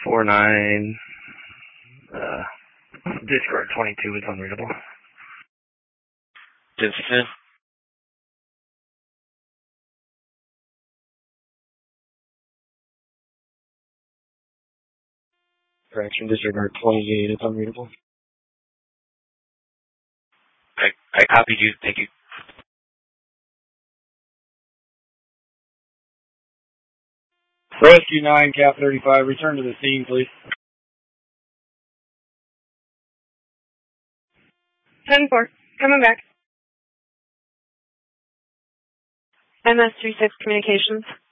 49, Discord 22 is unreadable. Vincent. Correction, disregard 28 is unreadable. I copied you. Thank you. Rescue 9, Cap 35, return to the scene, please. 10-4, coming back. MS-36 Communications.